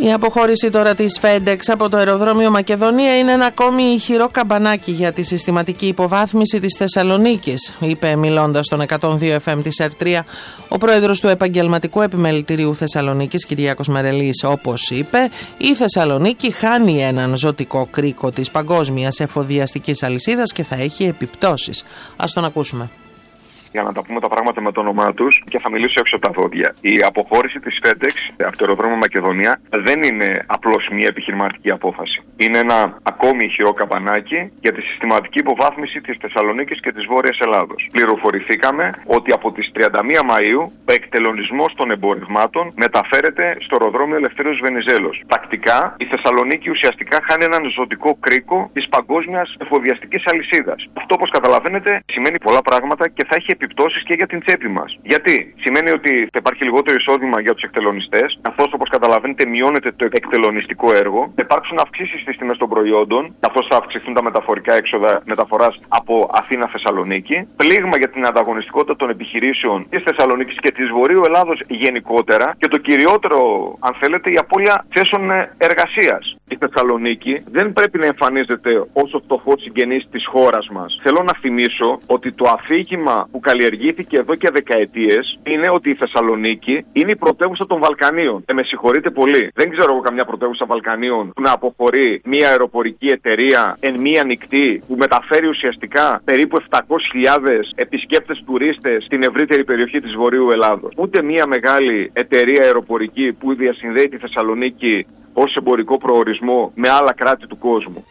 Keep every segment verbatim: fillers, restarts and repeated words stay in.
Η αποχώρηση τώρα της FedEx από το αεροδρόμιο Μακεδονία είναι ένα ακόμη ηχηρό καμπανάκι για τη συστηματική υποβάθμιση της Θεσσαλονίκης, είπε μιλώντας στον εκατόν δύο εφ εμ της ΕΡΤ τρία ο πρόεδρος του Επαγγελματικού Επιμελητηρίου Θεσσαλονίκης, Κυριάκος Μερελής. Όπως είπε, η Θεσσαλονίκη χάνει έναν ζωτικό κρίκο της παγκόσμιας εφοδιαστικής αλυσίδας και θα έχει επιπτώσεις. Ας τον ακούσουμε. Για να τα πούμε τα πράγματα με το όνομά τους και θα μιλήσω έξω από τα δόντια. Η αποχώρηση της FedEx από το αεροδρόμιο Μακεδονία δεν είναι απλώς μια επιχειρηματική απόφαση. Είναι ένα ακόμη ηχηρό καμπανάκι για τη συστηματική υποβάθμιση της Θεσσαλονίκης και της Βόρειας Ελλάδος. Πληροφορηθήκαμε ότι από τις τριάντα μία Μαΐου ο εκτελονισμός των εμπορευμάτων μεταφέρεται στο αεροδρόμιο Ελευθέριος Βενιζέλος. Τακτικά η Θεσσαλονίκη ουσιαστικά χάνει έναν ζωτικό κρίκο της παγκόσμιας εφοδιαστικής αλυσίδας. Αυτό, όπως καταλαβαίνετε, σημαίνει πολλά πράγματα και θα έχει επιπτώσεις και για την τσέπη μας. Γιατί σημαίνει ότι θα υπάρχει λιγότερο εισόδημα για τους εκτελονιστές, καθώς, όπως καταλαβαίνετε, μειώνεται το εκτελονιστικό έργο. Θα υπάρξουν αυξήσεις στις τιμές των προϊόντων, καθώς θα αυξηθούν τα μεταφορικά έξοδα μεταφοράς από Αθήνα-Θεσσαλονίκη. Πλήγμα για την ανταγωνιστικότητα των επιχειρήσεων της Θεσσαλονίκης και της Βορείου Ελλάδος γενικότερα. Και το κυριότερο, αν θέλετε, η απώλεια θέσεων εργασίας. Η Θεσσαλονίκη δεν πρέπει να εμφανίζεται ως ο φτωχός συγγενής της χώρας μας. Θέλω να θυμίσω ότι το αφήγημα που καλλιεργήθηκε εδώ και δεκαετίες είναι ότι η Θεσσαλονίκη είναι η πρωτεύουσα των Βαλκανίων. Ε, με συγχωρείτε πολύ. Δεν ξέρω εγώ καμιά πρωτεύουσα Βαλκανίων που να αποχωρεί μια αεροπορική εταιρεία εν μία νυχτή που μεταφέρει ουσιαστικά περίπου επτακόσιες χιλιάδες επισκέπτες τουρίστες στην ευρύτερη περιοχή της Βορείου Ελλάδος. Ούτε μια μεγάλη εταιρεία αεροπορική που διασυνδέει τη Θεσσαλονίκη ως εμπορικό προορισμό με άλλα κράτη του κόσμου.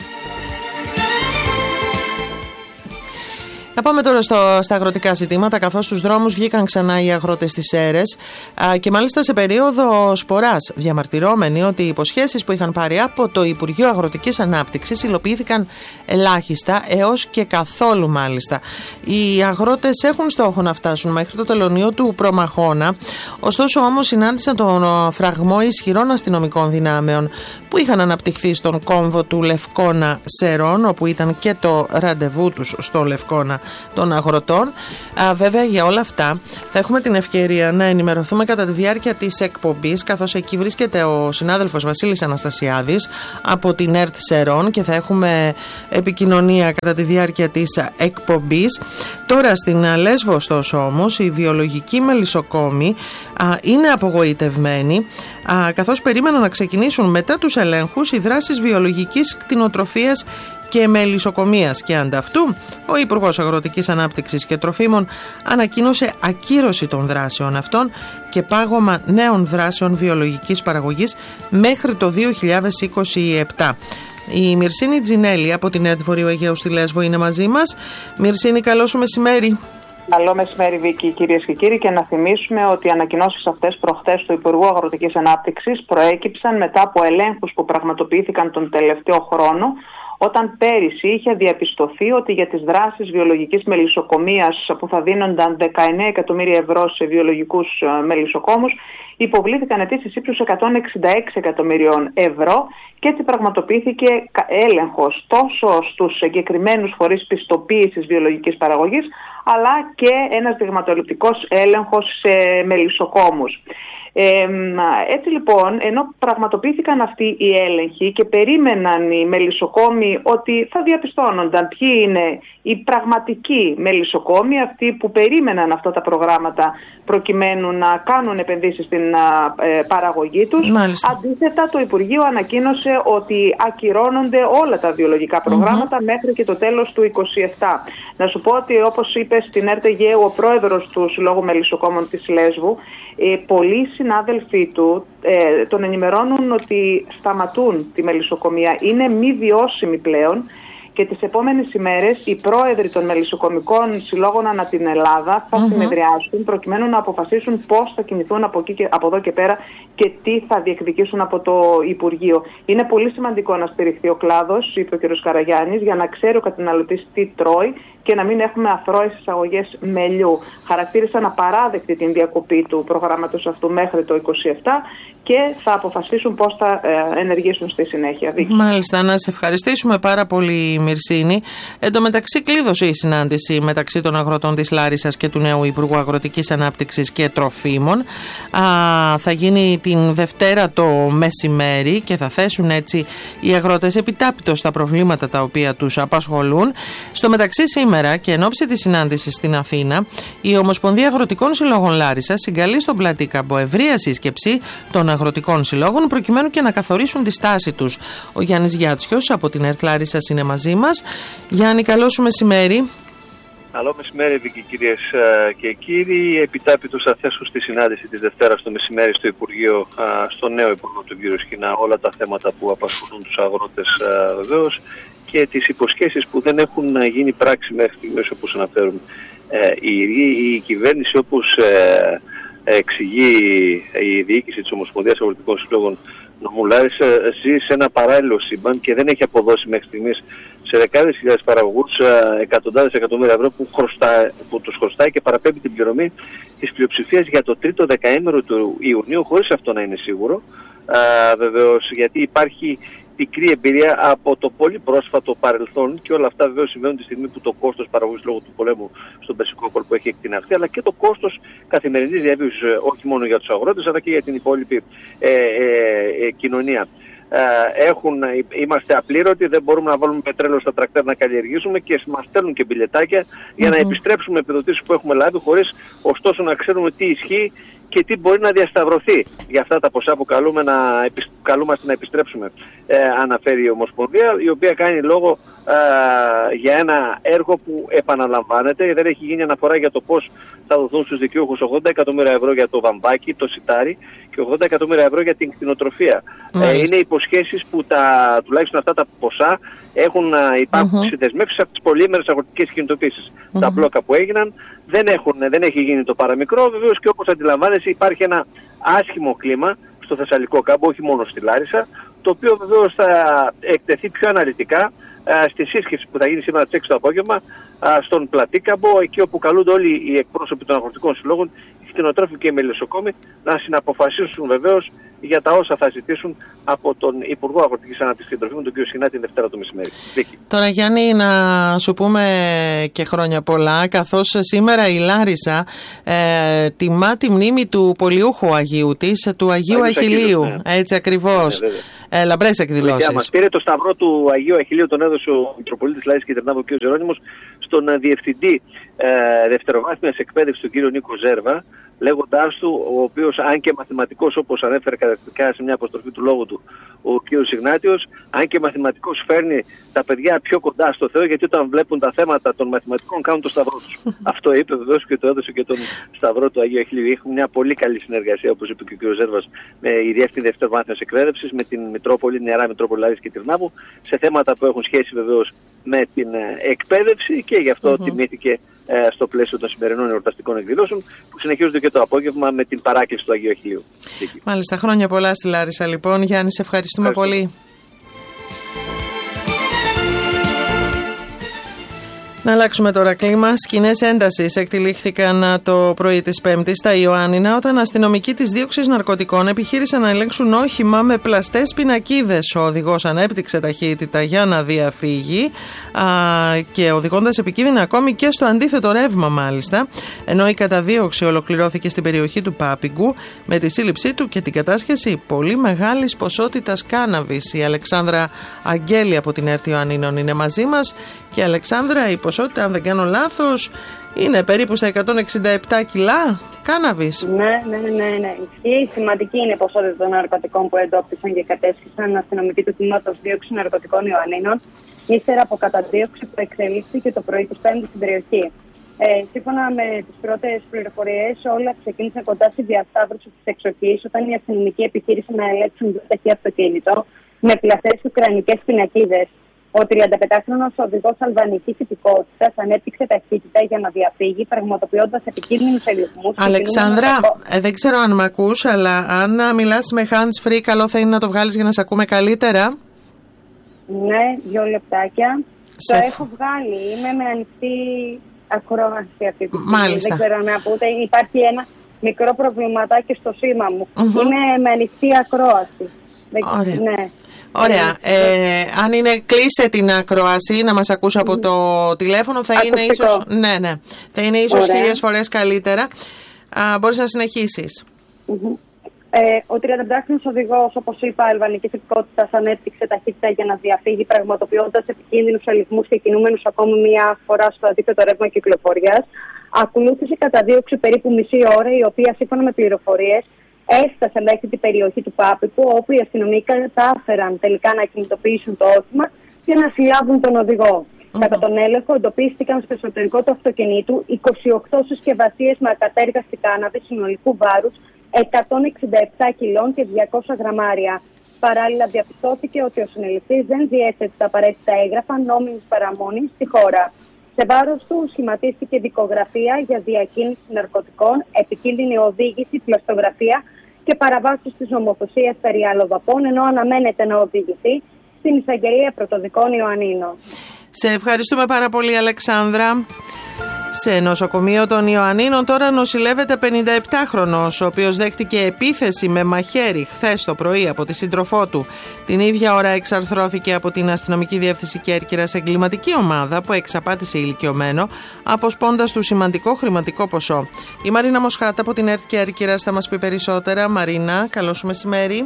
Να πάμε τώρα στο, στα αγροτικά ζητήματα, καθώς στους δρόμους βγήκαν ξανά οι αγρότες της Σέρρες α, και μάλιστα σε περίοδο σποράς, διαμαρτυρώμενοι ότι οι υποσχέσεις που είχαν πάρει από το Υπουργείο Αγροτικής Ανάπτυξης υλοποιήθηκαν ελάχιστα έως και καθόλου μάλιστα. Οι αγρότες έχουν στόχο να φτάσουν μέχρι το τελωνείο του Προμαχώνα, ωστόσο όμως συνάντησαν τον φραγμό ισχυρών αστυνομικών δυνάμεων που είχαν αναπτυχθεί στον κόμβο του Λευκώνα Σερών, όπου ήταν και το ραντεβού τους στο Λευκώνα των αγροτών. Α, βέβαια, για όλα αυτά θα έχουμε την ευκαιρία να ενημερωθούμε κατά τη διάρκεια της εκπομπής, καθώς εκεί βρίσκεται ο συνάδελφος Βασίλης Αναστασιάδης από την ΕΡΤ Σερών και θα έχουμε επικοινωνία κατά τη διάρκεια της εκπομπής. Τώρα στην Λέσβο, ωστόσο, όμως, οι βιολογικοί μελισσοκόμοι α, είναι απογοητευμένοι, α, καθώς περίμεναν να ξεκινήσουν μετά τους ελέγχους οι δράσεις βιολογικής κτηνοτροφίας και μελισσοκομείας, και ανταυτού ο Υπουργός Αγροτικής Ανάπτυξης και Τροφίμων ανακοίνωσε ακύρωση των δράσεων αυτών και πάγωμα νέων δράσεων βιολογικής παραγωγής μέχρι το δύο χιλιάδες είκοσι επτά. Η Μυρσίνη Τζινέλη από την ΕΡΤ Βορείου Αιγαίου στη Λέσβο είναι μαζί μας. Μυρσίνη, καλό σου μεσημέρι. Καλό μεσημέρι, Βίκη, κυρίες και κύριοι, και να θυμίσουμε ότι οι ανακοινώσεις αυτές προχθές του Υπουργού Αγροτικής Ανάπτυξης προέκυψαν μετά από ελέγχους που πραγματοποιήθηκαν τον τελευταίο χρόνο, όταν πέρυσι είχε διαπιστωθεί ότι για τις δράσεις βιολογικής μελισσοκομείας που θα δίνονταν δεκαεννέα εκατομμύρια ευρώ σε βιολογικούς μελισσοκόμους, υποβλήθηκαν αιτήσεις ύψους εκατόν εξήντα έξι εκατομμυρίων ευρώ και έτσι πραγματοποιήθηκε έλεγχος τόσο στους συγκεκριμένους φορείς πιστοποίησης βιολογικής παραγωγής, αλλά και ένας δειγματοληπτικός έλεγχος σε μελισσοκόμους. Ε, έτσι λοιπόν, ενώ πραγματοποιήθηκαν αυτοί οι έλεγχοι και περίμεναν οι μελισσοκόμοι ότι θα διαπιστώνονταν ποιοι είναι οι πραγματικοί μελισσοκόμοι, αυτοί που περίμεναν αυτά τα προγράμματα προκειμένου να κάνουν επενδύσεις στην ε, παραγωγή τους, μάλιστα, αντίθετα το Υπουργείο ανακοίνωσε ότι ακυρώνονται όλα τα βιολογικά προγράμματα mm-hmm. μέχρι και το τέλος του είκοσι επτά. Να σου πω ότι, όπως είπε στην ΕΡΤ Αιγαίου ο πρόεδρος του Συλλόγου Μελισσοκόμων της Λέσβου, ε, πολλοί συνάδελφοί του ε, τον ενημερώνουν ότι σταματούν τη μελισσοκομεία, είναι μη βιώσιμη πλέον, και τις επόμενες ημέρες οι πρόεδροι των μελισσοκομικών συλλόγων ανά την Ελλάδα θα mm-hmm. συνεδριάσουν προκειμένου να αποφασίσουν πώς θα κινηθούν από, εκεί και, από εδώ και πέρα και τι θα διεκδικήσουν από το Υπουργείο. Είναι πολύ σημαντικό να στηριχθεί ο κλάδος, είπε ο κ. Καραγιάννης, για να ξέρει ο καταναλωτής τι τρώει και να μην έχουμε αθρώες εισαγωγές μελιού. Χαρακτήρισαν απαράδεκτη την διακοπή του προγράμματος αυτού μέχρι το είκοσι επτά και θα αποφασίσουν πώς θα ενεργήσουν στη συνέχεια. Μάλιστα, να σε ευχαριστήσουμε πάρα πολύ, Μυρσίνη. Εν τω μεταξύ, κλείδωσε η συνάντηση μεταξύ των αγροτών της Λάρισσας και του νέου Υπουργού Αγροτικής Ανάπτυξης και Τροφίμων. Α, θα γίνει την Δευτέρα το μεσημέρι και θα θέσουν έτσι οι αγρότες επιτάπητος τα προβλήματα τα οποία τους απασχολούν. Στο μεταξύ, σήμερα και εν ώψη της συνάντησης στην Αθήνα, η Ομοσπονδία Αγροτικών Συλλόγων Λάρισσας συγκαλεί στον Πλατήκαμπο ευρεία σύσκεψη των αγροτικών συλλόγων προκειμένου και να καθορίσουν τη στάση τους. Ο Γιάννης Γιάτσιος από την ΕΡΤ Λάρισσας είναι μαζί μας. Γιάννη, καλό σου μεσημέρι. Καλό μεσημέρι, Βίκη, κυρίες και κύριοι. Επιτάπητος θα θέσουν στη συνάντηση της Δευτέρας το μεσημέρι στο Υπουργείο, στο νέο Υπουργό του κ. Σκινά, όλα τα θέματα που απασχολούν τους αγρότες βεβαίως και τις υποσχέσεις που δεν έχουν γίνει πράξη μέχρι στιγμής, όπως αναφέρουν οι ίδιοι. Η κυβέρνηση, όπως εξηγεί η διοίκηση της Ομοσπονδίας Αγροτικών Συλλόγων νομού Λάρισα, ζει σε ένα παράλληλο σύμπαν και δεν έχει αποδώσει μέχρι στιγμής σε δεκάδες χιλιάδες παραγωγούς εκατοντάδες εκατομμύρια ευρώ που, χρωστά, που τους χρωστάει και παραπέμπει την πληρωμή της πλειοψηφίας για το τρίτο δεκαήμερο του Ιουνίου, χωρίς αυτό να είναι σίγουρο. Α, βεβαίως, γιατί υπάρχει πικρή εμπειρία από το πολύ πρόσφατο παρελθόν και όλα αυτά βεβαίως συμβαίνουν τη στιγμή που το κόστος παραγωγής λόγω του πολέμου στον Περσικό κόλπο έχει εκτιναχθεί, αλλά και το κόστος καθημερινής διαβίωσης, όχι μόνο για τους αγρότες αλλά και για την υπόλοιπη ε, ε, ε, κοινωνία. Έχουν, είμαστε απλήρωτοι, δεν μπορούμε να βάλουμε πετρέλαιο στα τρακτέρ να καλλιεργήσουμε και μας στέλνουν και μπιλετάκια για mm-hmm. να επιστρέψουμε επιδοτήσεις που έχουμε λάβει, χωρίς ωστόσο να ξέρουμε τι ισχύει και τι μπορεί να διασταυρωθεί για αυτά τα ποσά που καλούμε να, καλούμαστε να επιστρέψουμε, ε, αναφέρει η Ομοσπονδία, η οποία κάνει λόγο ε, για ένα έργο που επαναλαμβάνεται. Δεν έχει γίνει αναφορά για το πώς θα δοθούν στους δικαιούχους ογδόντα εκατομμύρια ευρώ για το βαμβάκι, το σιτάρι και ογδόντα εκατομμύρια ευρώ για την κτηνοτροφία. Ε, είναι υποσχέσεις που τα, τουλάχιστον αυτά τα ποσά έχουν, υπάρχουν mm-hmm. συνδεσμεύσεις από τις πολύμερες αγροτικές κινητοποίησεις. Mm-hmm. Τα μπλόκα που έγιναν δεν, έχουν, δεν έχει γίνει το παραμικρό. Βεβαίως και όπως αντιλαμβάνεσαι υπάρχει ένα άσχημο κλίμα στο Θεσσαλικό κάμπο, όχι μόνο στη Λάρισα, το οποίο βεβαίως θα εκτεθεί πιο αναλυτικά α, στη σύσκεψη που θα γίνει σήμερα τις έξι το απόγευμα α, στον Πλατήκαμπο, εκεί όπου καλούνται όλοι οι εκπρόσωποι των αγροτικών συλλόγων, οι κτηνοτρόφοι και οι μελισσοκόμοι, να συναποφασίσουν βεβαίως για τα όσα θα ζητήσουν από τον Υπουργό Αγροτικής Ανάπτυξης και Τροφίμων, τον κ. Σκινά, την Δευτέρα το μεσημέρι. Τώρα, Γιάννη, να σου πούμε και χρόνια πολλά, καθώς σήμερα η Λάρισα ε, τιμά τη μνήμη του πολιούχου Αγίου της, του Αγίου Αχιλλείου. Ναι. Έτσι ακριβώς. Ναι, ε, λαμπρές εκδηλώσεις. Μας πήρε το σταυρό του Αγίου Αχιλλείου, τον έδωσε ο Μητροπολίτης Λάρισας και Τερνάβου, ο κ. Ζερόνιμος, στον Διευθυντή ε, Δευτεροβάθμιας Εκπαίδευσης, τον κ. Νίκο Ζέρβα, λέγοντάς του, ο οποίος, αν και μαθηματικός, όπως ανέφερε καταρκτικά σε μια αποστροφή του λόγου του ο κ. Ιγνάτιος, αν και μαθηματικός φέρνει τα παιδιά πιο κοντά στο Θεό, γιατί όταν βλέπουν τα θέματα των μαθηματικών κάνουν το σταυρό τους. Αυτό είπε βεβαίως και το έδωσε και τον σταυρό του Αγίου Αχιλλείου. Έχουμε μια πολύ καλή συνεργασία, όπως είπε και ο κ. Ζέρβας, με η Διεύθυνση Δευτεροβάθμιας Εκπαίδευσης, με την Μητρόπολη, την Ιερά Μητρόπολη Λάρισας και Τυρνάβου, σε θέματα που έχουν σχέση βεβαίως με την εκπαίδευση και γι' αυτό mm-hmm. τιμήθηκε ε, στο πλαίσιο των σημερινών εορταστικών εκδηλώσεων που συνεχίζονται και το απόγευμα με την παράκληση του Αγίου Αχιλλείου. Μάλιστα, χρόνια πολλά στη Λάρισα λοιπόν. Γιάννη, σε ευχαριστούμε Ευχαριστώ. πολύ. Να αλλάξουμε τώρα κλίμα. Σκηνές έντασης εκτυλίχθηκαν το πρωί της Πέμπτης στα Ιωάννινα όταν αστυνομικοί της δίωξης ναρκωτικών επιχείρησαν να ελέγξουν όχημα με πλαστές πινακίδες. Ο οδηγός ανέπτυξε ταχύτητα για να διαφύγει α, και οδηγώντας επικίνδυνα ακόμη και στο αντίθετο ρεύμα μάλιστα, ενώ η καταδίωξη ολοκληρώθηκε στην περιοχή του Πάπιγκου με τη σύλληψή του και την κατάσχεση πολύ μεγάλης ποσότητας κάναβης. Η Αλεξάνδρα Αγγέλη από την ΕΡΤ Ιωαννίνων είναι μαζί μας. Και Αλεξάνδρα, η ποσότητα, αν δεν κάνω λάθος, είναι περίπου στα εκατόν εξήντα επτά κιλά κάναβης. Ναι, ναι, ναι, ναι. Ισχύει. Σημαντική είναι η ποσότητα των ναρκωτικών που εντόπισαν και κατέσχισαν αστυνομικοί του τμήματος δίωξη ναρκωτικών Ιωαννίνων, ύστερα από καταδίωξη που εξελίχθηκε το πρωί της Πέμπτης στην περιοχή. Ε, σύμφωνα με τις πρώτες πληροφορίες, όλα ξεκίνησαν κοντά στη διασταύρωση της εξοχής, όταν οι αστυνομικοί επιχείρησαν να ελέγξουν το ταχύ αυτοκίνητο με πλαστές ουκρανικές πινακίδες. Ο τριανταπεντάχρονος οδηγός αλβανικής υπηκότητας ανέπτυξε ταχύτητα για να διαφύγει, πραγματοποιώντας επικίνδυνους ελιγμούς. Αλεξάνδρα, ε, δεν ξέρω αν με ακούς, αλλά αν μιλάς με hands free, καλό θα είναι να το βγάλεις για να σε ακούμε καλύτερα. Ναι, δύο λεπτάκια. Το Σε... έχω βγάλει. Είμαι με ανοιχτή ακρόαση αυτή τη στιγμή. Μάλιστα. Δεν ξέρω να πούτε. Υπάρχει ένα μικρό προβληματάκι στο σήμα μου. Mm-hmm. Είμαι με ανοιχτή ακρόαση. Ωραία. Ναι. Ωραία. Ε, αν είναι, κλείσε την ακρόαση να μας ακούσει από το τηλέφωνο. Θα είναι ίσως, ναι, ναι. Θα είναι ίσως χίλιες φορές καλύτερα. Α, μπορείς να συνεχίσεις. Mm-hmm. Ε, ο τριανταπεντάχρονος οδηγός, όπως είπα, αλβανικής υπηκότητας, ανέπτυξε ταχύτητα για να διαφύγει, πραγματοποιώντας επικίνδυνους αληθμούς και κινούμενους ακόμη μία φορά στο αντίθετο ρεύμα κυκλοφορίας. Ακολούθησε καταδίωξη περίπου μισή ώρα, η οποία, σύμφωνα με πληροφορίες, έφτασε μέχρι την περιοχή του Πάπικου, όπου οι αστυνομικοί κατάφεραν τελικά να κινητοποιήσουν το όχημα και να συλλάβουν τον οδηγό. Mm-hmm. Κατά τον έλεγχο, εντοπίστηκαν στο εσωτερικό του αυτοκινήτου είκοσι οκτώ συσκευασίες με ακατέργαστη κάναβη συνολικού βάρους εκατόν εξήντα επτά κιλών και διακόσια γραμμάρια. Παράλληλα, διαπιστώθηκε ότι ο συνεληφθής δεν διέθετε τα απαραίτητα έγγραφα νόμιμης παραμονής στη χώρα. Σε βάρος του σχηματίστηκε δικογραφία για διακίνηση ναρκωτικών, επικίνδυνη οδήγηση, πλαστογραφία και παραβάσεις της νομοθεσίας περί αλλοδαπών, ενώ αναμένεται να οδηγηθεί στην εισαγγελία πρωτοδικών Ιωαννίνων. Σε ευχαριστούμε πάρα πολύ, Αλεξάνδρα. Σε νοσοκομείο των Ιωαννίνων τώρα νοσηλεύεται πενηνταεπτάχρονος, ο οποίος δέχτηκε επίθεση με μαχαίρι χθες το πρωί από τη σύντροφό του. Την ίδια ώρα εξαρθρώθηκε από την αστυνομική διεύθυνση Κέρκυρας εγκληματική ομάδα που εξαπάτησε ηλικιωμένο, αποσπώντας του σημαντικό χρηματικό ποσό. Η Μαρίνα Μοσχάτα από την ΕΡΤ Κέρκυρας θα μας πει περισσότερα. Μαρίνα, καλό σου μεσημέρι.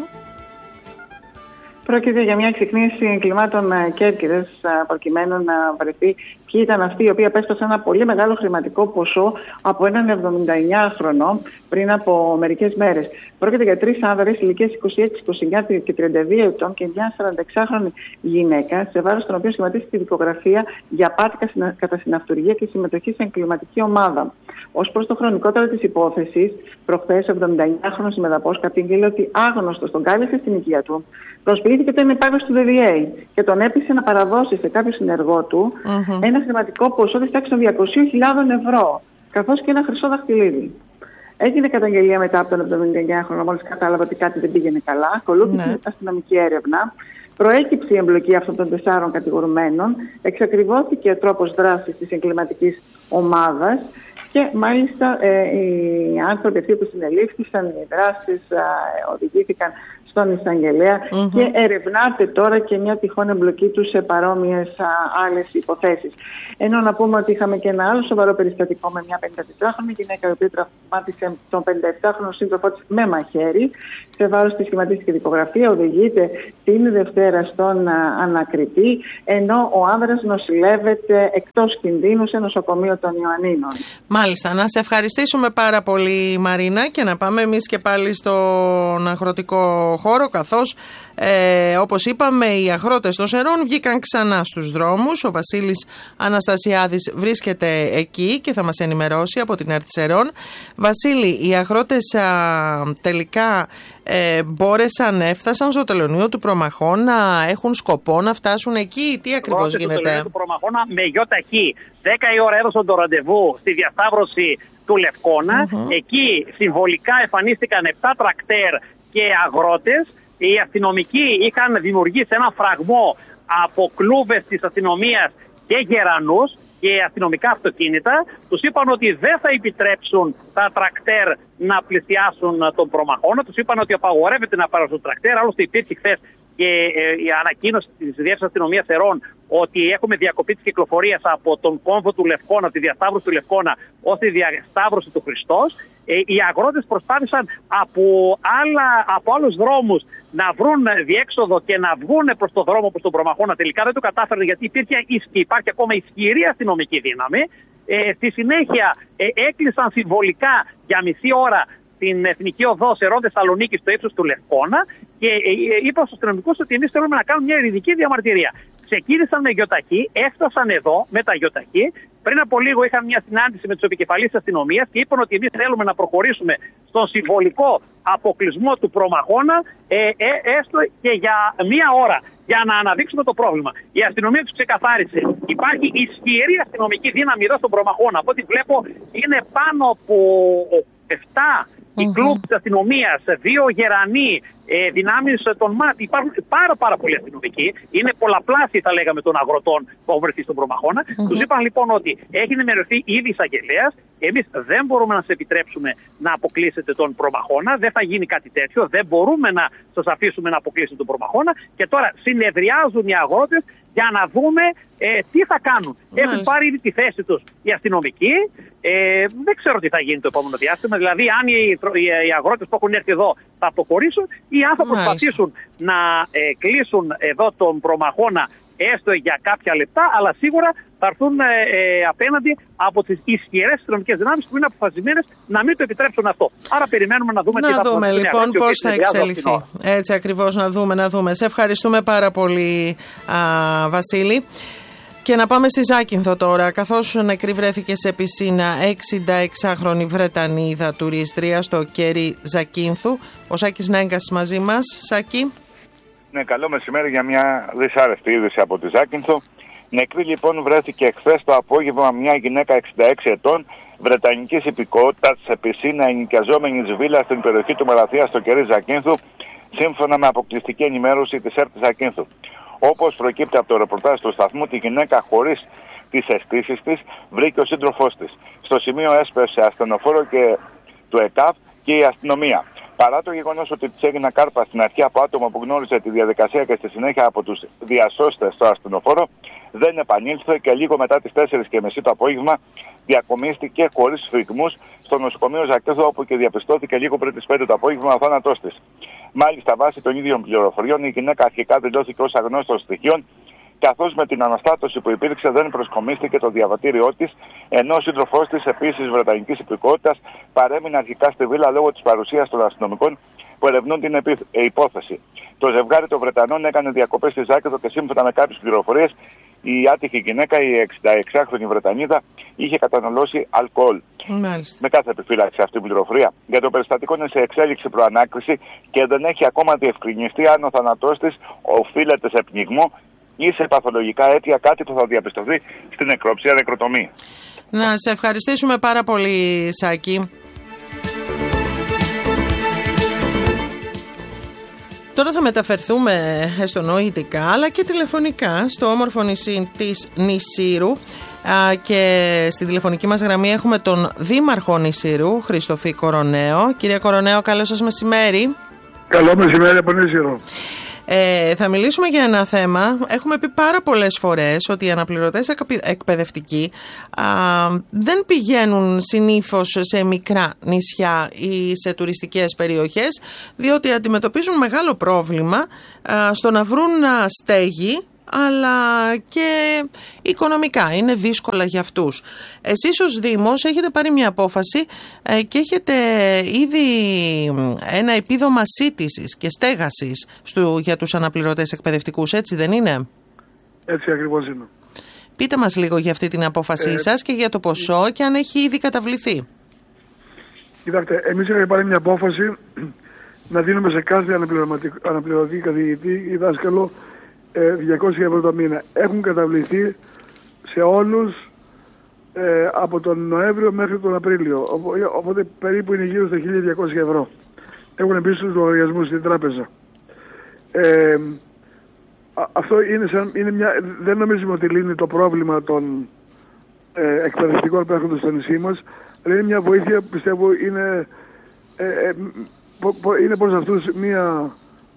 Πρόκειται για μια εξυκνίαση εγκλημάτων Κέρκυρας, προκειμένου να βρεθεί ποιοι ήταν αυτοί οι οποίοι απέσπασαν ένα πολύ μεγάλο χρηματικό ποσό από έναν εβδομηνταεννιάχρονο πριν από μερικές μέρες. Πρόκειται για τρεις άνδρες ηλικίας είκοσι έξι, είκοσι εννιά και τριάντα δύο ετών και μια σαρανταεξάχρονη γυναίκα, σε βάρος των οποίων σχηματίστηκε δικογραφία για απάτη κατά συναυτουργία και συμμετοχή σε εγκληματική ομάδα. Ως προς το χρονικότερο της υπόθεσης, προχθές ο εβδομηνταεννιάχρονος συμμεταπός κατήγγειλε ότι άγνωστος τον κάλεσε στην οικία του, προσποιήθηκε το υπάγος του ντι ντι έι και τον έπεισε να παραδώσει σε κάποιο συνεργό του mm-hmm. ένα χρηματικό ποσό της τάξης των διακοσίων χιλιάδων ευρώ, καθώς και ένα χρυσό δαχτυλίδι. Έγινε καταγγελία μετά από τον εβδομηνταεννιάχρονο, μόλις κατάλαβε ότι κάτι δεν πήγαινε καλά. Ακολούθησε ναι. αστυνομική έρευνα. Προέκυψε η εμπλοκή αυτών των τεσσάρων κατηγορουμένων, εξακριβώθηκε ο τρόπος δράσης της εγκληματικής ομάδας και μάλιστα ε, οι άνθρωποι αυτοί που συνελήφθησαν, οι δράσεις ε, οδηγήθηκαν στον εισαγγελέα mm-hmm. και ερευνάται τώρα και μια τυχόν εμπλοκή του σε παρόμοιες α, άλλες υποθέσεις. Ενώ να πούμε ότι είχαμε και ένα άλλο σοβαρό περιστατικό με μια πενηντατετράχρονη γυναίκα η οποία τραυμάτισε τον πενηνταεπτάχρονο σύντροφό της με μαχαίρι. Σε βάρος της σχηματίστηκε δικογραφία, οδηγείται την Δευτέρα στον α, ανακριτή, ενώ ο άνδρας νοσηλεύεται εκτός κινδύνου σε νοσοκομείο των Ιωαννίνων. Μάλιστα, να σε ευχαριστήσουμε πάρα πολύ, Μαρίνα, και να πάμε εμείς και πάλι στον αγροτικό χώρο, καθώς ε, όπως είπαμε οι αγρότες των Σερών βγήκαν ξανά στους δρόμους. Ο Βασίλης Αναστασιάδης βρίσκεται εκεί και θα μας ενημερώσει από την ΕΡΤ Σερών. Βασίλη, οι αγρότες α, τελικά ε, μπόρεσαν, έφτασαν στο τελωνείο του Προμαχώνα, έχουν σκοπό να φτάσουν εκεί, τι ακριβώς γίνεται? Στο τελωνείο του Προμαχώνα με γιοταχή. δέκα η ώρα έδωσαν το ραντεβού στη διασταύρωση του Λευκώνα. Mm-hmm. Εκεί συμβολικά εμφανίστηκαν επτά τρακτέρ και αγρότες. Οι αστυνομικοί είχαν δημιουργήσει ένα φραγμό από κλούβες της αστυνομίας και γερανούς και αστυνομικά αυτοκίνητα. Τους είπαν ότι δεν θα επιτρέψουν τα τρακτέρ να πλησιάσουν τον Προμαχώνα. Τους είπαν ότι απαγορεύεται να πάρουν το τρακτέρ. Άλλωστε υπήρχε χθες και η ανακοίνωση της Διεύθυνσης Αστυνομίας Σερών ότι έχουμε διακοπή της κυκλοφορίας από τον κόμβο του Λευκώνα, τη διασταύρωση του Λευκώνα, ως τη διασταύρωση του Χριστός. Ε, οι αγρότες προσπάθησαν από, άλλα, από άλλους δρόμους να βρουν διέξοδο και να βγουν προς το δρόμο προς τον Προμαχώνα. Τελικά δεν το κατάφεραν, γιατί υπήρχε, υπάρχει ακόμα ισχυρή αστυνομική δύναμη. Ε, στη συνέχεια ε, έκλεισαν συμβολικά για μισή ώρα την Εθνική Οδό Σερών Θεσσαλονίκη στο ύψος του Λευκώνα και ε, ε, είπα στους αστυνομικούς ότι εμείς θέλουμε να κάνουμε μια ειρηνική διαμαρτυρία. Ξεκίνησαν με γιοταχή, έφτασαν εδώ με τα γιοταχή. Πριν από λίγο είχαν μια συνάντηση με τους επικεφαλείς της αστυνομίας και είπαν ότι εμείς θέλουμε να προχωρήσουμε στον συμβολικό αποκλεισμό του Προμαχώνα, ε, ε, έστω και για μία ώρα, για να αναδείξουμε το πρόβλημα. Η αστυνομία τους ξεκαθάρισε. Υπάρχει ισχυρή αστυνομική δύναμη εδώ στον Προμαχώνα. Από ό,τι βλέπω είναι πάνω από επτά οι κλουμπ της αστυνομίας, δύο γερανοί ε, δυνάμεις των ΜΑΤ. Υπάρχουν πάρα, πάρα πολλοί αστυνομικοί. Είναι πολλαπλάσιοι, θα λέγαμε, των αγροτών που έχουν βρεθεί στον Προμαχώνα. Mm-hmm. Τους είπαν λοιπόν ότι έχει ενημερωθεί ήδη εισαγγελέας. Εμείς δεν μπορούμε να σας επιτρέψουμε να αποκλείσετε τον Προμαχώνα. Δεν θα γίνει κάτι τέτοιο. Δεν μπορούμε να σας αφήσουμε να αποκλείσετε τον Προμαχώνα. Και τώρα συνεδριάζουν οι αγρότες για να δούμε ε, τι θα κάνουν. Μάλιστα. Έχουν πάρει ήδη τη θέση τους οι αστυνομικοί. Ε, δεν ξέρω τι θα γίνει το επόμενο διάστημα. Δηλαδή, αν οι, οι, οι αγρότες που έχουν έρθει εδώ θα αποχωρήσουν ή αν θα προσπαθήσουν να ε, κλείσουν εδώ τον Προμαχώνα έστω για κάποια λεπτά, αλλά σίγουρα θα έρθουν ε, ε, απέναντι από τις ισχυρές αστυνομικές δυνάμεις που είναι αποφασισμένες να μην το επιτρέψουν αυτό. Άρα περιμένουμε να δούμε να τι θα δούμε λοιπόν πώς θα εξελιχθεί. Έτσι ακριβώς, να δούμε, να δούμε. Σε ευχαριστούμε πάρα πολύ, α, Βασίλη. Και να πάμε στη Ζάκυνθο τώρα, καθώς νεκρή βρέθηκε σε πισίνα εξήντα-εξάχρονη Βρετανίδα τουρίστρια στο κέρι Ζακίνθου. Ο Σάκης Νέγκας μαζί μας. Σάκη. Ναι, καλό μεσημέρι για μια δυσάρεστη είδηση από τη Ζάκυνθο. Νεκρή λοιπόν βρέθηκε χθες το απόγευμα μια γυναίκα εξήντα έξι ετών, βρετανικής υπηκότητας, σε πισίνα ενοικιαζόμενης βίλα στην περιοχή του Μελαθία στο κέρι Ζακίνθου, σύμφωνα με αποκλειστική ενημέρωση της ΕΡΤ Ζακίνθου. Όπως προκύπτει από το ρεπορτάζ του σταθμού, τη γυναίκα χωρίς τις αισθήσεις της βρήκε ο σύντροφός της. Στο σημείο έσπευσε ασθενοφόρο και του ΕΚΑΒ και η αστυνομία. Παρά το γεγονός ότι της έγινα κάρπα στην αρχή από άτομο που γνώριζε τη διαδικασία και στη συνέχεια από τους διασώστες στο ασθενοφόρο, δεν επανήλθε και λίγο μετά τις τέσσερις και μισή το απόγευμα διακομίστηκε χωρίς φυγμούς στο νοσοκομείο Ζακίνθου, όπου και διαπιστώθηκε λίγο πριν τις πέντε το απόγευμα ο θάνατός της. Μάλιστα, βάσει των ίδιων πληροφοριών, η γυναίκα αρχικά δηλώθηκε ως αγνώστος στοιχείων, καθώς με την αναστάτωση που υπήρξε δεν προσκομίστηκε το διαβατήριό της, ενώ ο σύντροφός της, επίσης βρετανικής υπηκότητας, παρέμεινε αρχικά στη βίλα λόγω της παρουσίας των αστυνομικών που ερευνούν την υπόθεση. Το ζευγάρι των Βρετανών έκανε διακοπές στη Ζάκυνθο και σύμφωνα με κάποιες πληροφορίες, η άτυχη γυναίκα, η εξήντα-εξάχρονη Βρετανίδα, είχε καταναλώσει αλκοόλ. Μάλιστα. Με κάθε επιφύλαξη αυτή η πληροφορία. Για το περιστατικό είναι σε εξέλιξη προανάκριση και δεν έχει ακόμα διευκρινιστεί αν ο θάνατός της οφείλεται σε πνιγμό ή σε παθολογικά αίτια, κάτι που θα διαπιστωθεί στην νεκροψία νεκροτομή. Να σε ευχαριστήσουμε πάρα πολύ, Σάκη. Τώρα θα μεταφερθούμε έστω νοητικά αλλά και τηλεφωνικά στο όμορφο νησί της Νησήρου και στη τηλεφωνική μας γραμμή έχουμε τον Δήμαρχο Νησήρου, Χριστοφή Κοροναίο. Κύριε Κοροναίο, καλό σας μεσημέρι. Καλό μεσημέρι από Νησήρο. Ε, θα μιλήσουμε για ένα θέμα. Έχουμε πει πάρα πολλές φορές ότι οι αναπληρωτές εκπαιδευτικοί α, δεν πηγαίνουν συνήθως σε μικρά νησιά ή σε τουριστικές περιοχές, διότι αντιμετωπίζουν μεγάλο πρόβλημα α, στο να βρουν α, στέγη, αλλά και οικονομικά είναι δύσκολα για αυτούς. Εσείς ως Δήμος έχετε πάρει μια απόφαση ε, και έχετε ήδη ένα επίδομα σύτησης και στέγασης στο, για τους αναπληρωτές εκπαιδευτικούς, έτσι δεν είναι? Έτσι ακριβώς είναι. Πείτε μας λίγο για αυτή την απόφασή ε, σας και για το ποσό και αν έχει ήδη καταβληθεί. Κοιτάξτε, εμείς έχουμε πάρει μια απόφαση να δίνουμε σε κάθε αναπληρωτή καθηγητή ή δάσκαλο διακόσια ευρώ το μήνα. Έχουν καταβληθεί σε όλους ε, από τον Νοέμβριο μέχρι τον Απρίλιο. Οπότε περίπου είναι γύρω στα χίλια διακόσια ευρώ. Έχουν μπει στους λογαριασμούς στην τράπεζα. Ε, αυτό είναι, σαν, είναι μια... Δεν νομίζουμε ότι λύνει το πρόβλημα των ε, εκπαιδευτικών που έρχονται στο νησί μας, αλλά είναι μια βοήθεια που πιστεύω είναι, ε, ε, πο, πο, είναι προς αυτούς μια...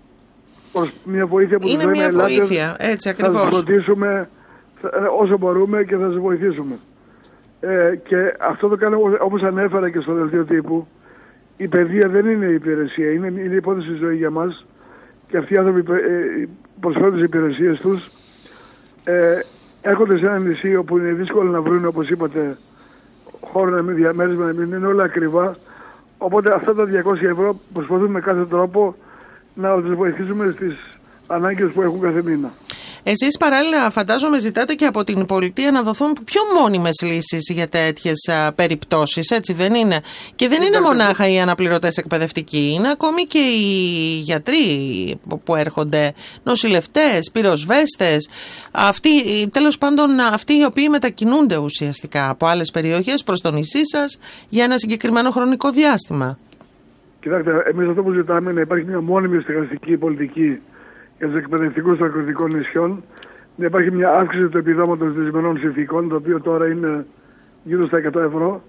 μια βοήθεια που είναι τους μια λέμε, βοήθεια, έτσι ακριβώς. Θα σας φροντίσουμε όσο μπορούμε και θα σας βοηθήσουμε. Ε, και αυτό το κάνουμε όπως ανέφερα και στο δελτίο τύπου. Η παιδεία δεν είναι υπηρεσία, είναι, είναι υπόθεση ζωή για μας και αυτοί οι άνθρωποι ε, προσφέρουν τις υπηρεσίες τους. Ε, έρχονται σε ένα νησί όπου είναι δύσκολο να βρουν, όπως είπατε, χώρο να μην διαμέρισμα, να μην είναι όλα ακριβά. Οπότε αυτά τα διακόσια ευρώ προσπαθούμε με κάθε τρόπο να τους βοηθήσουμε στις ανάγκες που έχουν κάθε μήνα. Εσείς παράλληλα φαντάζομαι ζητάτε και από την πολιτεία να δοθούν πιο μόνιμες λύσεις για τέτοιες α, περιπτώσεις, έτσι δεν είναι? Και δεν είναι μονάχα οι αναπληρωτές εκπαιδευτικοί, είναι ακόμη και οι γιατροί που έρχονται, νοσηλευτές, πυροσβέστες, αυτοί, τέλος πάντων αυτοί οι οποίοι μετακινούνται ουσιαστικά από άλλες περιοχές προς το νησί σας για ένα συγκεκριμένο χρονικό διάστημα. Κοιτάξτε, εμείς αυτό που ζητάμε είναι να υπάρχει μια μόνιμη στεγαστική πολιτική για τους εκπαιδευτικούς των αγροτικών νησιών, να υπάρχει μια αύξηση του επιδόματος δυσμενών συνθήκων, το οποίο τώρα είναι γύρω στα εκατό ευρώ,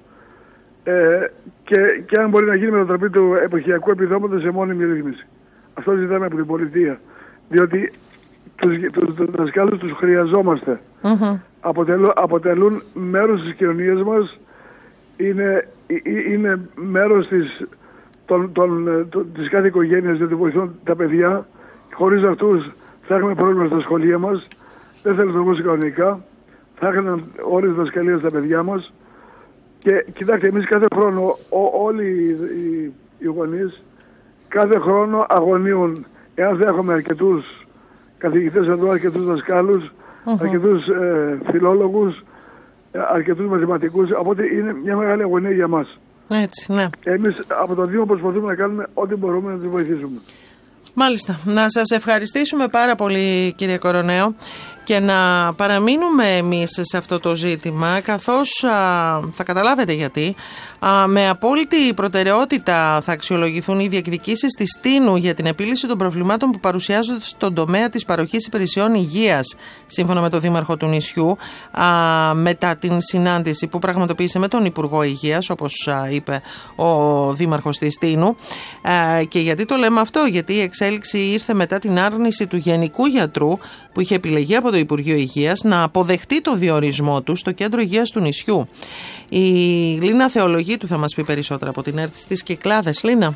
ε, και, και αν μπορεί να γίνει μετατροπή του εποχιακού επιδόματος σε μόνιμη ρύθμιση. Αυτό ζητάμε από την πολιτεία. Διότι τους, τους, τους δασκάλους τους χρειαζόμαστε. Mm-hmm. Αποτελούν, αποτελούν μέρος της κοινωνίας μας, είναι, είναι μέρος της, των, των, των, της κάθε οικογένειας, διότι βοηθούν τα παιδιά. Χωρίς αυτούς θα έχουμε πρόβλημα στα σχολεία μας, δεν θα λειτουργούσε κανονικά, θα είχαν όλες τις δασκαλίες στα παιδιά μας. Και κοιτάξτε, εμείς κάθε χρόνο, ό, όλοι οι, οι γονείς, κάθε χρόνο αγωνίουν εάν θα έχουμε αρκετούς καθηγητές εδώ, αρκετούς δασκάλους, uh-huh. αρκετούς ε, φιλόλογους, αρκετούς μαθηματικούς, οπότε είναι μια μεγάλη αγωνία για μας. Έτσι, ναι. Και εμείς από το Δήμο προσπαθούμε να κάνουμε ό,τι μπορούμε να τους βοηθήσουμε. Μάλιστα. Να σας ευχαριστήσουμε πάρα πολύ, κύριε Κοροναίο, και να παραμείνουμε εμείς σε αυτό το ζήτημα, καθώς α, θα καταλάβετε γιατί α, με απόλυτη προτεραιότητα θα αξιολογηθούν οι διεκδικήσεις της Τίνου για την επίλυση των προβλημάτων που παρουσιάζονται στον τομέα της παροχής υπηρεσιών υγείας, σύμφωνα με τον Δήμαρχο του νησιού, α, μετά την συνάντηση που πραγματοποίησε με τον Υπουργό Υγείας, όπως α, είπε ο Δήμαρχος της Τίνου. Α, και γιατί το λέμε αυτό? Γιατί η εξέλιξη ήρθε μετά την άρνηση του Γενικού Γιατρού, που είχε επιλεγεί από το Υπουργείο Υγείας, να αποδεχτεί το διορισμό του στο Κέντρο Υγείας του νησιού. Η Λίνα Θεολογίτου θα μας πει περισσότερα από την ΕΡΤ στις Κυκλάδες. Λίνα.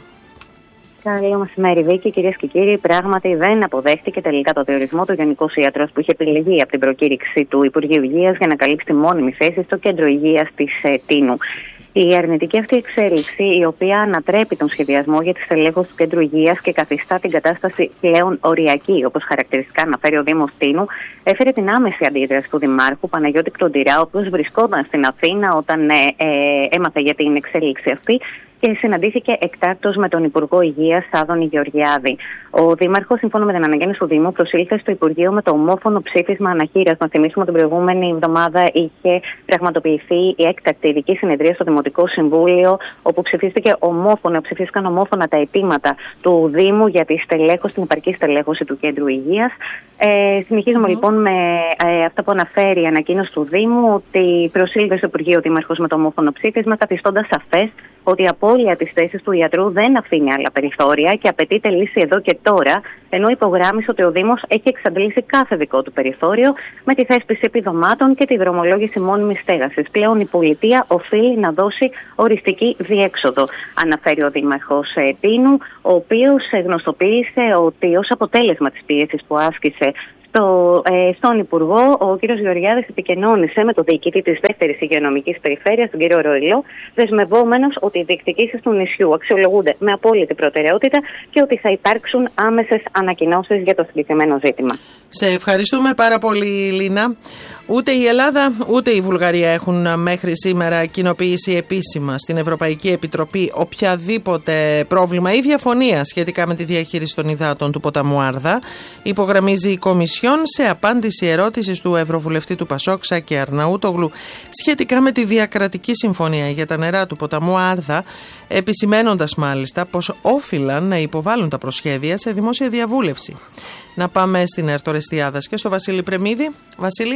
Καλό μεσημέρι, Βίκη. Κυρίες και κύριοι, πράγματι δεν αποδέχτηκε τελικά το διορισμό του Γενικού Ιατρός που είχε επιλεγεί από την προκήρυξη του Υπουργείου Υγείας για να καλύψει τη μόνιμη θέση στο Κέντρο Υγείας της ε, Τίνου. Η αρνητική αυτή εξέλιξη, η οποία ανατρέπει τον σχεδιασμό για τη στελέχωση του Κέντρου Υγείας και καθιστά την κατάσταση πλέον οριακή, όπως χαρακτηριστικά αναφέρει ο Δήμος Τίνου, έφερε την άμεση αντίδραση του Δημάρχου Παναγιώτη Κλοντηρά, ο οποίος βρισκόταν στην Αθήνα όταν ε, ε, έμαθε για την εξέλιξη αυτή και συναντήθηκε εκτάκτως με τον Υπουργό Υγείας Άδωνη Γεωργιάδη. Ο Δήμαρχος, σύμφωνα με την αναγέννηση του Δήμου, προσήλθε στο Υπουργείο με το ομόφωνο ψήφισμα αναχείρας. Να θυμίσουμε την προηγούμενη εβδομάδα είχε πραγματοποιηθεί η έκτακτη ειδική συνεδρία στο Δημοτικό Συμβούλιο, όπου ψηφίστηκε ομόφωνα, ψηφίστηκαν ομόφωνα τα αιτήματα του Δήμου για τη στελέχωση, την επαρκή στελέχωση του Κέντρου Υγείας. Ε, συνεχίζουμε mm-hmm. λοιπόν με ε, αυτά που αναφέρει η ανακοίνωση του Δήμου, ότι προσήλθε στο Υπουργείο ο Δήμαρχος με το ομόφωνο ψήφισμα, καθιστώντας σαφές ότι η απώλεια της θέσης του ιατρού δεν αφήνει άλλα περιθώρια και απαιτείται λύση εδώ και τώρα, ενώ υπογράμμισε ότι ο Δήμος έχει εξαντλήσει κάθε δικό του περιθώριο με τη θέσπιση επιδομάτων και τη δρομολόγηση μόνιμης στέγασης. Πλέον η πολιτεία οφείλει να δώσει οριστική διέξοδο, αναφέρει ο Δήμαρχος Τίνου, ο οποίος γνωστοποίησε ότι ως αποτέλεσμα της πίεσης που άσκησε Στο, ε, στον Υπουργό, ο κ. Γεωργιάδης επικοινώνησε με τον διοικητή της δεύτερης υγειονομικής περιφέρειας, τον κ. Ροηλό, δεσμευόμενος ότι οι διεκδικήσεις του νησιού αξιολογούνται με απόλυτη προτεραιότητα και ότι θα υπάρξουν άμεσες ανακοινώσεις για το συγκεκριμένο ζήτημα. Σε ευχαριστούμε πάρα πολύ, Λίνα. Ούτε η Ελλάδα ούτε η Βουλγαρία έχουν μέχρι σήμερα κοινοποιήσει επίσημα στην Ευρωπαϊκή Επιτροπή οποιαδήποτε πρόβλημα ή διαφωνία σχετικά με τη διαχείριση των υδάτων του ποταμού Άρδα, υπογραμμίζει η Κομισιόν σε απάντηση ερώτησης του Ευρωβουλευτή του Πασόκ Σάκη Αρναούτογλου σχετικά με τη διακρατική συμφωνία για τα νερά του ποταμού Άρδα, επισημένοντας μάλιστα πως όφυλαν να υποβάλουν τα προσχέδια σε δημόσια διαβούλευση. Να πάμε στην ΕΡΤ Ορεστιάδας και στο Βασίλη Πρεμίδη. Βασίλη.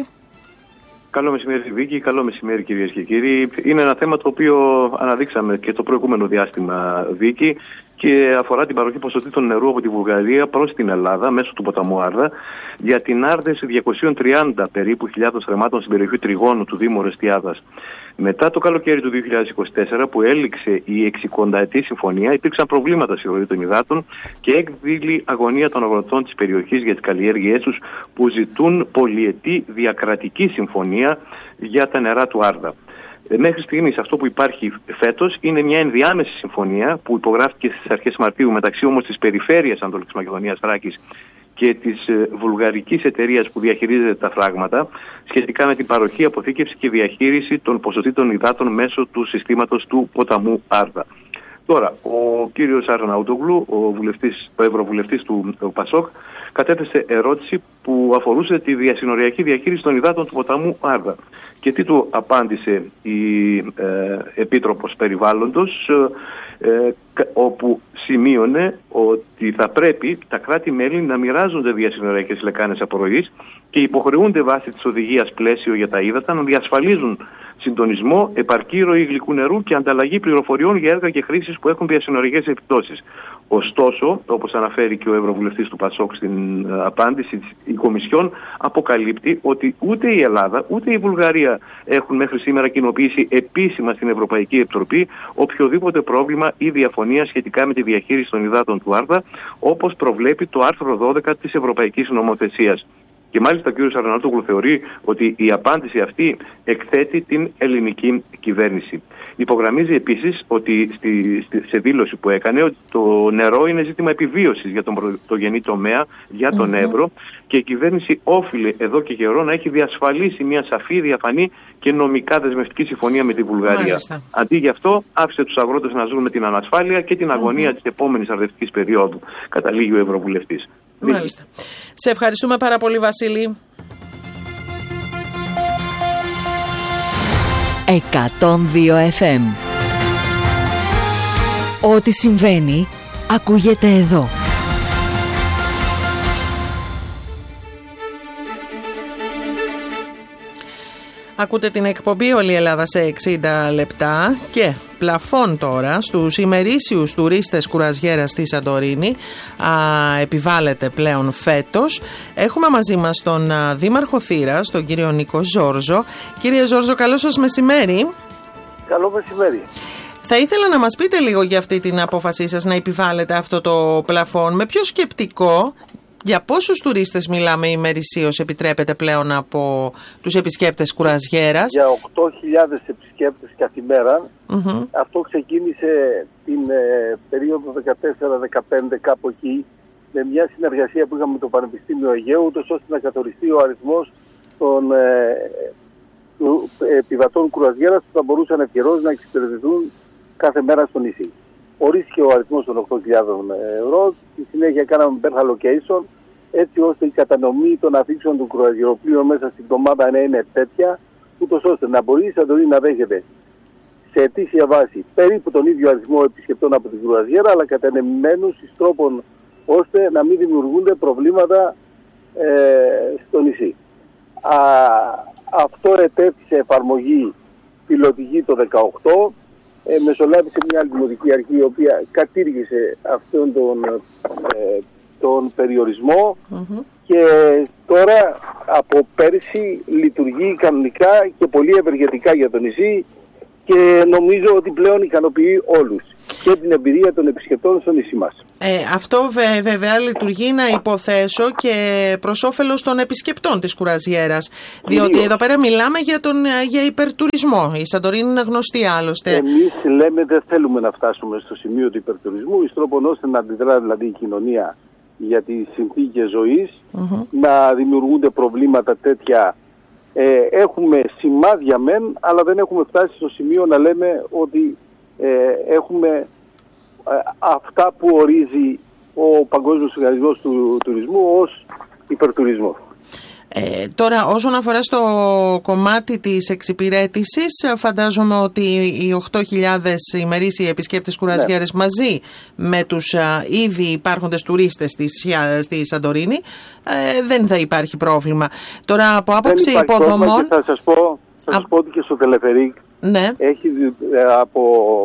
Καλό μεσημέρι, Βίκη. Καλό μεσημέρι, κυρίες και κύριοι. Είναι ένα θέμα το οποίο αναδείξαμε και το προηγούμενο διάστημα, Βίκη, και αφορά την παροχή ποσοτήτων νερού από τη Βουλγαρία προς την Ελλάδα μέσω του ποταμού Άρδα για την άρδευση διακόσιες τριάντα περίπου χιλιάδων θρεμάτων στην περιοχή Τριγώνου του Δήμου Ορεστιάδας. Μετά το καλοκαίρι του δύο χιλιάδες είκοσι τέσσερα, που έληξε η εξηκονταετή συμφωνία, υπήρξαν προβλήματα στη ροή των υδάτων και έκδηλη αγωνία των αγροτών της περιοχής για τις καλλιέργειές τους, που ζητούν πολυετή διακρατική συμφωνία για τα νερά του Άρδα. Μέχρι στιγμής αυτό που υπάρχει φέτος είναι μια ενδιάμεση συμφωνία που υπογράφηκε στις αρχές Μαρτίου μεταξύ όμως της Περιφέρειας Ανατολικής Μακεδονίας Θράκης και της βουλγαρικής εταιρείας που διαχειρίζεται τα φράγματα σχετικά με την παροχή, αποθήκευση και διαχείριση των ποσοτήτων υδάτων μέσω του συστήματος του ποταμού Άρδα. Τώρα, ο κύριος Αρναούτογλου, ο, βουλευτής, ο ευρωβουλευτής του ΠΑΣΟΚ, κατέθεσε ερώτηση που αφορούσε τη διασυνοριακή διαχείριση των υδάτων του ποταμού Άρδα. Και τι του απάντησε η ε, Επίτροπος Περιβάλλοντος, ε, όπου σημείωνε ότι θα πρέπει τα κράτη-μέλη να μοιράζονται διασυνοριακές λεκάνες απορροής και υποχρεούνται βάσει της οδηγίας πλαίσιο για τα ύδατα να διασφαλίζουν συντονισμό, επαρκή ροή γλυκού νερού και ανταλλαγή πληροφοριών για έργα και χρήσεις που έχουν διασυνοριακές επιπτώσεις. Ωστόσο, όπως αναφέρει και ο Ευρωβουλευτής του ΠΑΣΟΚ στην uh, απάντηση, η Κομισιόν αποκαλύπτει ότι ούτε η Ελλάδα ούτε η Βουλγαρία έχουν μέχρι σήμερα κοινοποιήσει επίσημα στην Ευρωπαϊκή Επιτροπή οποιοδήποτε πρόβλημα ή διαφωνία σχετικά με τη διαχείριση των υδάτων του Άρδα, όπως προβλέπει το άρθρο δώδεκα της Ευρωπαϊκής Νομοθεσίας. Και μάλιστα ο κ. Αρναούτογλου θεωρεί ότι η απάντηση αυτή εκθέτει την ελληνική κυβέρνηση. Υπογραμμίζει επίσης ότι στη, στη, σε δήλωση που έκανε ότι το νερό είναι ζήτημα επιβίωσης για τον πρωτογενή τομέα, για τον mm-hmm. Εύρο, και η κυβέρνηση όφιλε εδώ και καιρό να έχει διασφαλίσει μια σαφή, διαφανή και νομικά δεσμευτική συμφωνία με τη Βουλγαρία. Μάλιστα. Αντί γι' αυτό άφησε τους αγρότες να ζουν με την ανασφάλεια και την αγωνία mm-hmm. της επόμενης αρδευτικής περίοδου, καταλήγει ο Ευρωβουλευτής. Μάλιστα. Σε ευχαριστούμε πάρα πολύ, Βασίλη. εκατόν δύο εφ εμ. Ό,τι συμβαίνει ακούγεται εδώ. Ακούτε την εκπομπή «Όλη η Ελλάδα σε εξήντα λεπτά» και πλαφών τώρα στους ημερήσιους τουρίστες κουραζιέρας στη Σαντορίνη α, επιβάλλεται πλέον φέτος. Έχουμε μαζί μας τον α, Δήμαρχο Θήρας, τον κύριο Νίκο Ζόρζο. Κύριε Ζόρζο, καλό σας μεσημέρι. Καλό μεσημέρι. Θα ήθελα να μας πείτε λίγο για αυτή την απόφασή σας να επιβάλλετε αυτό το πλαφόν. Με ποιο σκεπτικό? Για πόσους τουρίστες μιλάμε ημερησίως επιτρέπεται πλέον από τους επισκέπτες κουραζιέρας? Για οκτώ χιλιάδες επισκέπτες καθημέρα. Mm-hmm. Αυτό ξεκίνησε την ε, περίοδο δεκατέσσερα δεκαπέντε, κάπου εκεί, με μια συνεργασία που είχαμε με το Πανεπιστήμιο Αιγαίου, ούτως ώστε να καθοριστεί ο αριθμός των ε, ε, επιβατών κουραζιέρας που θα μπορούσαν ευκαιρώς να εξυπηρετηθούν κάθε μέρα στο νησί. Ορίστηκε ο αριθμός των οκτώ χιλιάδες ευρώ, στη συνέχεια κάναμε birth allocation, έτσι ώστε η κατανομή των αφήξεων του κουραζιεροπλοίου μέσα στην εβδομάδα να είναι τέτοια, ούτως ώστε να μπορεί η Σαντορίνη να δέχεται σε ετήσια βάση περίπου τον ίδιο αριθμό επισκεπτών από την κουραζιέρα, αλλά κατανεμημένους εις τρόπον ώστε να μην δημιουργούνται προβλήματα ε, στο νησί. Α, αυτό ετέθη σε εφαρμογή πιλωτική το δύο χιλιάδες δεκαοκτώ. Ε, μεσολάβησε μια άλλη δημοτική αρχή η οποία κατήργησε αυτόν τον, ε, τον περιορισμό mm-hmm. και τώρα από πέρσι λειτουργεί κανονικά και πολύ ευεργετικά για το νησί και νομίζω ότι πλέον ικανοποιεί όλους και την εμπειρία των επισκεπτών στο νησί μας. Ε, αυτό βε, βέβαια λειτουργεί, να υποθέσω, και προς όφελος των επισκεπτών της κουραζιέρας. Διότι εδώ πέρα μιλάμε για, τον, για υπερτουρισμό. Η Σαντορίνη είναι γνωστή άλλωστε. Εμείς λέμε δεν θέλουμε να φτάσουμε στο σημείο του υπερτουρισμού, εις τρόπον ώστε να αντιδρά δηλαδή η κοινωνία για τις συνθήκες ζωής, mm-hmm. να δημιουργούνται προβλήματα τέτοια. Ε, έχουμε σημάδια μεν, αλλά δεν έχουμε φτάσει στο σημείο να λέμε ότι ε, έχουμε ε, αυτά που ορίζει ο Παγκόσμιος Οργανισμός του Τουρισμού ως υπερτουρισμό. Ε, τώρα όσον αφορά στο κομμάτι της εξυπηρέτησης, φαντάζομαι ότι οι οκτώ χιλιάδες ημερήσιοι επισκέπτες κουραζιέρες ναι. μαζί με τους α, ήδη υπάρχοντες τουρίστες στη, στη Σαντορίνη ε, δεν θα υπάρχει πρόβλλημα. Τώρα από άποψη υποδομών... Θα σας πω, θα σας πω ότι και στο Τελεφερίκ ναι. έχει ε, από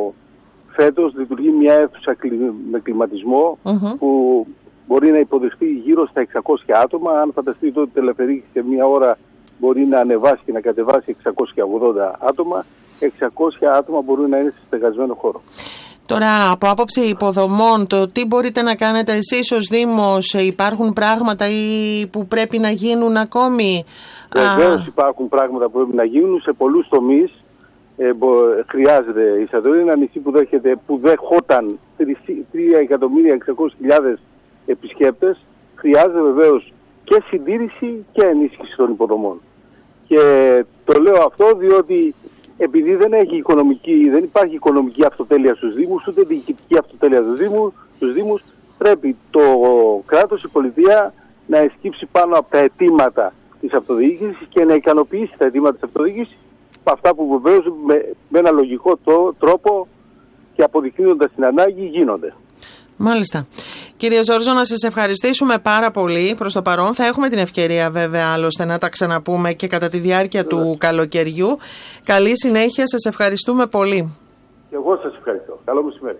φέτος λειτουργεί μια αίθουσα με κλιματισμό mm-hmm. που μπορεί να υποδεχτεί γύρω στα εξακόσια άτομα. Αν φανταστείτε ότι το Τελεφερίκ σε μία ώρα μπορεί να ανεβάσει και να κατεβάσει εξακόσια ογδόντα άτομα, εξακόσια άτομα μπορούν να είναι σε στεγασμένο χώρο. Τώρα από άποψη υποδομών, το τι μπορείτε να κάνετε εσείς ως Δήμος, υπάρχουν πράγματα ή που πρέπει να γίνουν ακόμη? Βεβαίως υπάρχουν πράγματα που πρέπει να γίνουν σε πολλούς τομείς. Ε, μπο, χρειάζεται η Σαντορίνη, ένα νησί που, δέχεται, που δέχονταν τρία εκατομμύρια εξακόσιες χιλιάδες επισκέπτες, χρειάζεται βεβαίως και συντήρηση και ενίσχυση των υποδομών. Και το λέω αυτό διότι επειδή δεν, έχει οικονομική, δεν υπάρχει οικονομική αυτοτέλεια στους Δήμους, ούτε διοικητική αυτοτέλεια στους Δήμους, στους Δήμους, πρέπει το κράτος, η πολιτεία να εσκύψει πάνω από τα αιτήματα της αυτοδιοίκησης και να ικανοποιήσει τα αιτήματα της αυτοδιοίκησης, αυτά που βεβαίως με, με ένα λογικό το, τρόπο και αποδεικνύοντας την ανάγκη γίνονται. Μάλιστα. Κύριε Ζόρζο, να σας ευχαριστήσουμε πάρα πολύ. Προς το παρόν θα έχουμε την ευκαιρία βέβαια άλλωστε να τα ξαναπούμε και κατά τη διάρκεια βέβαια. του καλοκαιριού. Καλή συνέχεια, σας ευχαριστούμε πολύ. Και εγώ σας ευχαριστώ. Καλό μεσημέρι.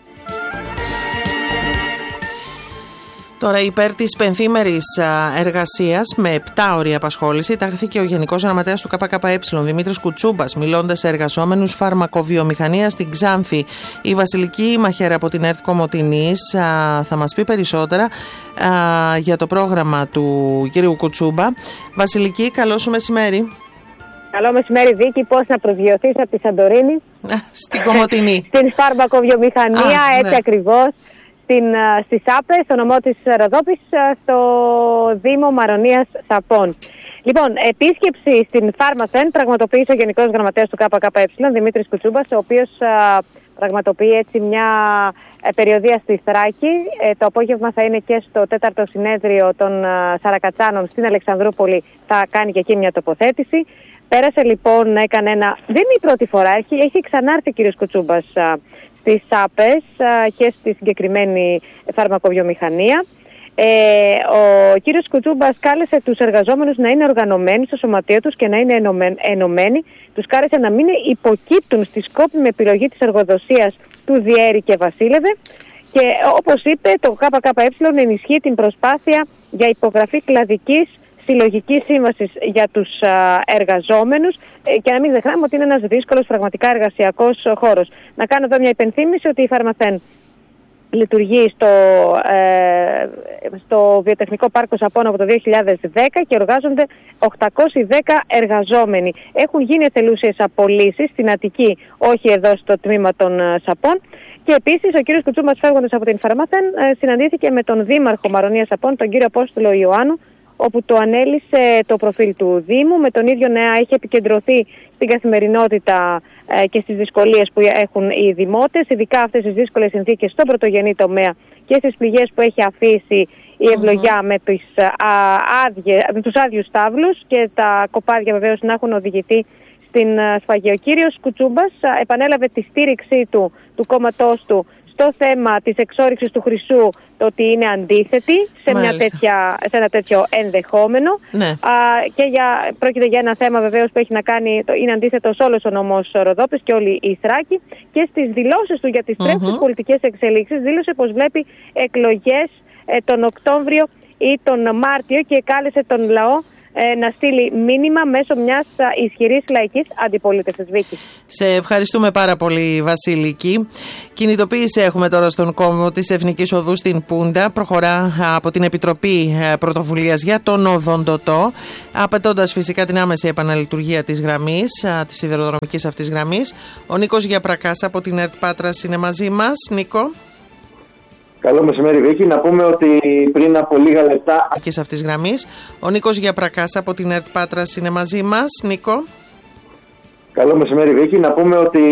Τώρα, υπέρ της πενθήμερης εργασίας με επτά ώρια απασχόληση, τάχθηκε ο Γενικός Γραμματέας του ΚΚΕ, Δημήτρης Κουτσούμπας, μιλώντας σε εργαζόμενους φαρμακοβιομηχανίας στην Ξάνθη. Η Βασιλική Μαχαίρα από την ΕΡΤ Κομοτηνής θα μας πει περισσότερα για το πρόγραμμα του κύριου Κουτσούμπα. Βασιλική, καλό σου μεσημέρι. Καλό μεσημέρι, Βίκη. Πώς να προσγειωθείς από τη Σαντορίνη στην Κομοτηνή, στην φαρμακοβιομηχανία, Α, έτσι ναι. ακριβώς. Στην, στη ΣΑΠΕ, στο νομό της Ροδόπης, στο Δήμο Μαρονίας Σαπών. Λοιπόν, επίσκεψη στην Φάρμαθεν πραγματοποίησε ο Γενικός Γραμματέας του ΚΚΕ, Δημήτρης Κουτσούμπας, ο οποίος α, πραγματοποιεί έτσι μια ε, περιοδεία στη Θράκη. Ε, το απόγευμα θα είναι και στο τέταρτο συνέδριο των α, Σαρακατσάνων στην Αλεξανδρούπολη. Θα κάνει και εκεί μια τοποθέτηση. Πέρασε λοιπόν, έκανε ένα... Δεν είναι η πρώτη φορά, έχει, έχει ξανάρθει ο κ. Κουτσούμπας α, στις ΣΑΠΕΣ και στη συγκεκριμένη φαρμακοβιομηχανία. Ε, ο κύριος Κουτσούμπας κάλεσε τους εργαζόμενους να είναι οργανωμένοι στο σωματείο τους και να είναι ενωμένοι. Τους κάλεσε να μην υποκύπτουν στη σκόπιμη επιλογή της εργοδοσίας του Διέρη και Βασίλευε. Και όπως είπε, το ΚΚΕ ενισχύει την προσπάθεια για υπογραφή κλαδικής συλλογικής σύμβασης για τους α, εργαζόμενους και να μην ξεχνάμε ότι είναι ένας δύσκολος πραγματικά εργασιακός χώρος. Να κάνω εδώ μια υπενθύμηση ότι η Φαρμαθεν λειτουργεί στο, ε, στο βιοτεχνικό πάρκο Σαπών από το δύο χιλιάδες δέκα και εργάζονται οκτακόσιοι δέκα εργαζόμενοι. Έχουν γίνει εθελούσιες απολύσεις στην Αττική, όχι εδώ στο τμήμα των Σαπών. Και επίσης ο κύριος Κουτσούμπας, φεύγοντας από την Φαρμαθεν, ε, συναντήθηκε με τον Δήμαρχο Μαρονίας Σαπών, τον κύριο Απόστολο Ιωάννου, όπου του ανέλησε το προφίλ του Δήμου. Με τον ίδιο νέα έχει επικεντρωθεί στην καθημερινότητα ε, και στις δυσκολίες που έχουν οι δημότες, ειδικά αυτές τις δύσκολες συνθήκες στον πρωτογενή τομέα και στις πληγές που έχει αφήσει η ευλογιά mm-hmm. με, τις, α, άδειε, με τους άδειους στάβλους και τα κοπάδια βεβαίως να έχουν οδηγηθεί στην α, σφαγή. Ο κύριος Κουτσούμπας α, επανέλαβε τη στήριξή του, του κόμματός του, στο θέμα της εξόρυξης του χρυσού, το ότι είναι αντίθετη σε, μια τέτοια, σε ένα τέτοιο ενδεχόμενο. Ναι. Α, και για, πρόκειται για ένα θέμα βεβαίως που έχει να κάνει, το, είναι αντίθετος όλος ο νομός Ροδόπης και όλη η Θράκη. Και στις δηλώσεις του για τις τρέχουσες mm-hmm. πολιτικές εξελίξεις δήλωσε πως βλέπει εκλογές ε, τον Οκτώβριο ή τον Μάρτιο και κάλεσε τον λαό να στείλει μήνυμα μέσω μιας ισχυρής λαϊκής αντιπολίτευσης. Βίκη. Σε ευχαριστούμε πάρα πολύ, Βασιλική. Κινητοποίηση έχουμε τώρα στον κόμβο της Εθνικής Οδού στην Πούντα. Προχωρά από την Επιτροπή Πρωτοβουλίας για τον Οδοντοτό, απαιτώντας φυσικά την άμεση επαναλειτουργία της γραμμής, της σιδηροδρομικής αυτής γραμμής. Ο Νίκος Γιαπρακάς από την ΕΡΤ Πάτρας είναι μαζί μας. Νίκο. Καλό μεσημέρι, Βίκη. Να πούμε ότι πριν από λίγα λεπτά. Και αυτής γραμμής. Ο Νίκος Γιαπρακάς από την ΕΡΤ Πάτρας είναι μαζί μας. Νίκο. Καλό μεσημέρι, Βίκη. Να πούμε ότι